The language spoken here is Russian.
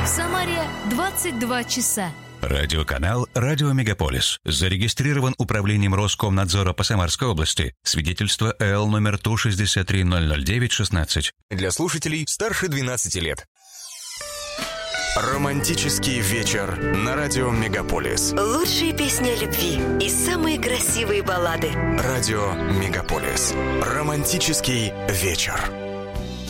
В Самаре 22 часа. Радиоканал «Радио Мегаполис» зарегистрирован Управлением Роскомнадзора по Самарской области. Свидетельство ЭЛ номер 163-009-16. Для слушателей старше 12 лет. Романтический вечер на радио Мегаполис. Лучшие песни о любви и самые красивые баллады. Радио Мегаполис. Романтический вечер.